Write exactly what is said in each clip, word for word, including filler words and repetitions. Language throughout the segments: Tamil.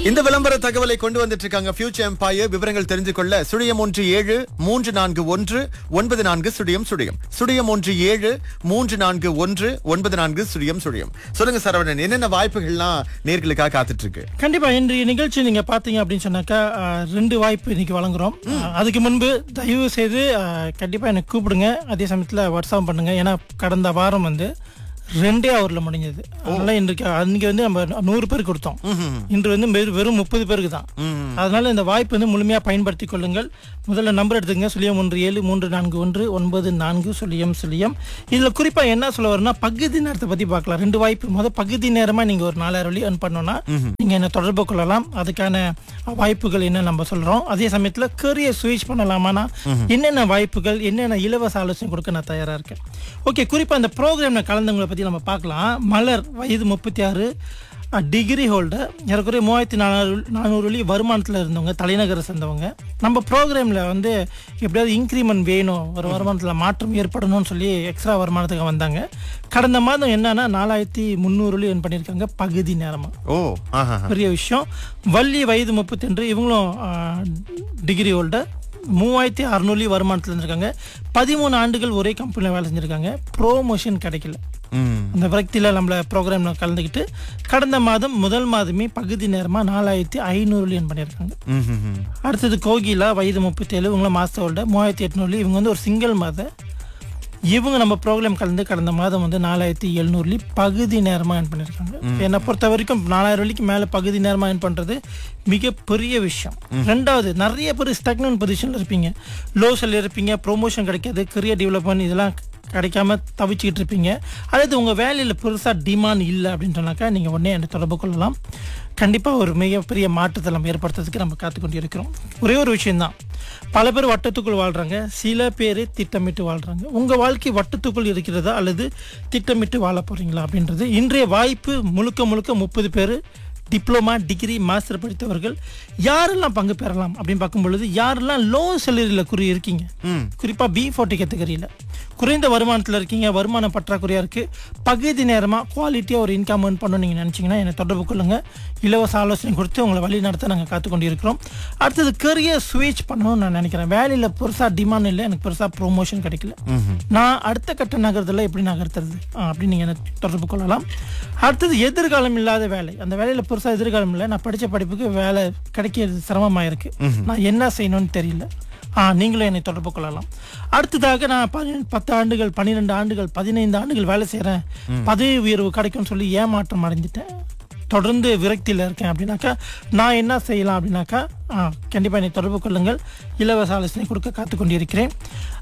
இந்த விளம்பர தகவலை கொண்டு வந்துட்டு இருக்காங்க ஃபியூச்சர் எம்பையர். விவரங்கள் தெரிந்து கொள்ள சுழியம் ஒன்று ஏழு மூன்று நான்கு ஒன்று ஒன்பது நான்கு சுழியம் சுழியம் சுழியம் ஒன்று ஏழு மூன்று நான்கு ஒன்று ஒன்பது நான்கு சுழியம் சுழியம். சொல்லுங்க சரவணன், என்னென்ன வாய்ப்புகள்லாம் நேர்களுக்காக காத்துட்டு இருக்கு? கண்டிப்பா இன்றைய நிகழ்ச்சி நீங்க பாத்தீங்க அப்படின்னு சொன்னாக்கா அஹ், ரெண்டு வாய்ப்பு இன்னைக்கு வழங்குறோம். அஹ், அதுக்கு முன்பு தயவு செய்து அஹ், கண்டிப்பா எனக்கு கூப்பிடுங்க. அதே சமயத்துல வாட்ஸ்அப் பண்ணுங்க. ஏன்னா கடந்த வாரம் வந்து ரெண்டே ஹவர்ல முடிஞ்சது. அதனால இன்றைக்கு அன்னைக்கு வந்து நம்ம நூறு பேர் கொடுத்தோம். இன்று வந்து வெறும் வெறும் முப்பது பேருக்கு தான். அதனால இந்த வாய்ப்பு வந்து முழுமையா பயன்படுத்தி கொள்ளுங்கள். முதல்ல நம்பர் எடுத்துங்க, சுழியம் ஒன்று ஏழு மூன்று நான்கு ஒன்று ஒன்பது நான்கு சுழியம் சுழியம். இதுல குறிப்பா என்ன சொல்ல வரும்னா பகுதி நேரத்தை பத்தி பார்க்கலாம். ரெண்டு வாய்ப்பு. முதல் பகுதி நேரமா நீங்க ஒரு நாலாயிரம் வழி earn பண்ணோம்னா நீங்க என்ன தொடர்பு கொள்ளலாம். அதுக்கான வாய்ப்புகள் என்ன நம்ம சொல்றோம். அதே சமயத்துல கரியர் ஸ்விட்ச் பண்ணலாமானா என்னென்ன வாய்ப்புகள், என்னென்ன இலவச ஆலோசனை கொடுக்க நான் தயாரா இருக்கேன். ஓகே, குறிப்பா இந்த ப்ரோக்ராம்ல கலந்தவங்களை பத்தி நம்ம பார்க்கலாம். மலர், வயது முப்பத்தி ஆறு, டிகிரி ஹோல்டர், ஏறக்குறைய மூவாயிரத்தி நானூறு நானூறு வழி வருமானத்தில் இருந்தவங்க, தலைநகரை சேர்ந்தவங்க. நம்ம ப்ரோக்ராமில் வந்து எப்படியாவது இன்க்ரிமெண்ட் வேணும், ஒரு வருமானத்தில் மாற்றம் ஏற்படணும்னு சொல்லி எக்ஸ்ட்ரா வருமானத்துக்கு வந்தாங்க. கடந்த மாதம் என்னன்னா நாலாயிரத்தி முந்நூறு வழி earn பண்ணியிருக்காங்க பகுதி நேரமாக. ஓ, ஆஹா. பெரிய விஷயம். வள்ளி, வயது முப்பத்தி ரெண்டு, இவங்களும் டிகிரி ஹோல்டர், மூவாயிரத்தி அறுநூறு வருமானத்தில் இருந்திருக்காங்க. பதிமூணு ஆண்டுகள் ஒரே கம்பெனியில் வேலை செஞ்சுருக்காங்க. ப்ரோமோஷன் கிடைக்கல. அந்த விரக்தியில் நம்மள ப்ரோக்ராமில் கலந்துக்கிட்டு கடந்த மாதம் முதல் மாதமே பகுதி நேரமாக நாலாயிரத்தி ஐநூறு earn பண்ணியிருக்காங்க. அடுத்தது கோகிலா, வயது முப்பத்தி ஏழு, இவங்களும் மாஸ்டரோட மூவாயிரத்தி எட்நூறு. இவங்க வந்து ஒரு சிங்கிள் மாத இவங்க நம்ம ப்ரோக்ராம் கலந்து கடந்த மாதம் வந்து நாலாயிரத்தி எழுநூறு பகுதி நேரமாக earn பண்ணியிருக்காங்க. என்னை பொறுத்த வரைக்கும் நாலாயிரம் வழிக்கு மேலே பகுதி நேரமாக earn பண்ணுறது மிகப்பெரிய விஷயம். ரெண்டாவது, நிறைய பேர் ஸ்டக்னன் பொசிஷனில் இருப்பீங்க, லோஸில் இருப்பீங்க, ப்ரொமோஷன் கிடைக்காது, கரியர் டெவலப்மெண்ட் இதெல்லாம் கிடைக்காம தவிச்சுக்கிட்டு இருப்பீங்க. அதாவது உங்கள் வேலையில் பெருசாக டிமாண்ட் இல்லை அப்படின்னு சொன்னாக்கா நீங்கள் உடனே என்னை தொடர்பு கொள்ளலாம். கண்டிப்பாக ஒரு மிகப்பெரிய மாற்றத்தை நம்ம ஏற்படுத்துறதுக்கு நம்ம காத்துக்கொண்டு இருக்கிறோம். ஒரே ஒரு விஷயம்தான், பல பேர் வட்டத்துக்குள் வாழ்கிறாங்க, சில பேர் திட்டமிட்டு வாழ்கிறாங்க. உங்கள் வாழ்க்கை வட்டத்துக்குள் இருக்கிறதா அல்லது திட்டமிட்டு வாழ போகிறீங்களா அப்படின்றது இன்றைய வாய்ப்பு. முழுக்க முழுக்க முப்பது பேர் டிப்ளமா, டிகிரி, மாஸ்டர் படித்தவர்கள் யாரெல்லாம் பங்கு பெறலாம் அப்படின்னு பார்க்கும் பொழுது யாரெல்லாம் லோ சேலரியில் குறி இருக்கீங்க, குறிப்பாக பி ஃபோர்ட்டி கேட்டகரியில் குறைந்த வருமானத்தில் இருக்கீங்க, வருமான பற்றாக்குறையாக இருக்குது, பகுதி நேரமாக குவாலிட்டியாக ஒரு இன்கம் earn பண்ணணும் நீங்கள் நினச்சிங்கன்னா என்னை தொடர்பு கொள்ளுங்கள். இலவச ஆலோசனை கொடுத்து உங்களை வழி நடத்த நாங்கள் காத்துக்கொண்டு இருக்கிறோம். அடுத்தது கரியர் ஸ்விட்ச் பண்ணணும்னு நான் நினைக்கிறேன். வேலையில் பெருசாக டிமாண்ட் இல்லை, எனக்கு பெருசாக ப்ரொமோஷன் கிடைக்கல, நான் அடுத்த கட்ட நகரத்தில் எப்படி நகர்த்துறது அப்படின்னு நீங்கள் என்னை தொடர்பு கொள்ளலாம். அடுத்தது எதிர்காலம் இல்லாத வேலை. அந்த வேலையில் பெருசாக எதிர்காலம் இல்லை, நான் படித்த படிப்புக்கு வேலை கிடைக்கிறது சிரமமாக இருக்குது, நான் என்ன செய்யணும்னு தெரியல, ஆ நீங்களும் என்னை தொடர்பு கொள்ளலாம். அடுத்ததாக நான் பத்து ஆண்டுகள், பன்னிரெண்டு ஆண்டுகள், பதினைந்து ஆண்டுகள் வேலை செய்கிறேன், பதவி உயர்வு கிடைக்கும்னு சொல்லி ஏமாற்றம் அடைஞ்சிட்டேன், தொடர்ந்து விரக்தியில் இருக்கேன் அப்படின்னாக்கா நான் என்ன செய்யலாம் அப்படின்னாக்கா கண்டிப்பாக என்னை தொடர்பு கொள்ளுங்கள். இலவச ஆலோசனை கொடுக்க காத்துக்கொண்டு இருக்கிறேன்.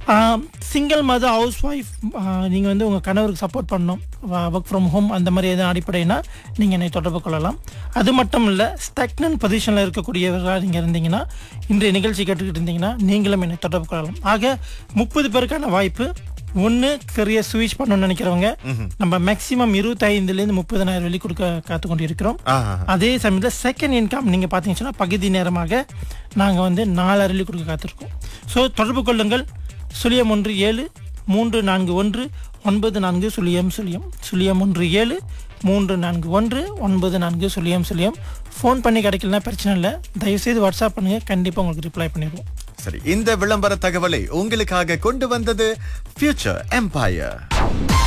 சிங்கிள் மதர், ஹவுஸ் ஒய்ஃப், நீங்கள் வந்து உங்கள் கணவருக்கு சப்போர்ட் பண்ணணும், ஒர்க் ஃப்ரம் ஹோம் அந்த மாதிரி எதுவும் அடிப்படைனா நீங்கள் என்னை தொடர்பு கொள்ளலாம். அது மட்டும் இல்லை, ஸ்டக்னன் பொசிஷனில் இருக்கக்கூடியவர்களாக நீங்கள் இருந்தீங்கன்னா, இன்றைய நிகழ்ச்சி கேட்டுக்கிட்டு இருந்தீங்கன்னா நீங்களும் என்னை தொடர்பு கொள்ளலாம். ஆக முப்பது பேருக்கான வாய்ப்பு. ஒன்று, கரியர் ஸ்விட்ச் பண்ணணும்னு நினைக்கிறவங்க நம்ம மேக்சிமம் இருபத்தி ஐந்துலேருந்து முப்பதாயிரம் வெளி கொடுக்க காத்துக்கொண்டு இருக்கிறோம். அதே சமயத்தில் செகண்ட் இன்கம் நீங்கள் பார்த்தீங்கன்னா பகுதி நேரமாக நாங்கள் வந்து நாலாயிரம் வெளி கொடுக்க காத்திருக்கோம். ஸோ தொடர்பு கொள்ளுங்கள். சுழியம் ஒன்று ஏழு மூன்று நான்கு ஒன்று ஒன்பது நான்கு சுழியம் சுழியம் சுழியம் ஒன்று ஏழு மூன்று நான்கு ஒன்று ஒன்பது நான்கு சுழியம் சுழியம். ஃபோன் பண்ணி கிடைக்கலனா பிரச்சனை இல்லை, தயவுசெய்து வாட்ஸ்அப் பண்ணுங்க, கண்டிப்பாக உங்களுக்கு ரிப்ளை பண்ணிடுவோம். சரி, இந்த விளம்பர தகவலை உங்களுக்காக கொண்டு வந்தது ஃபியூச்சர் எம்பையர்.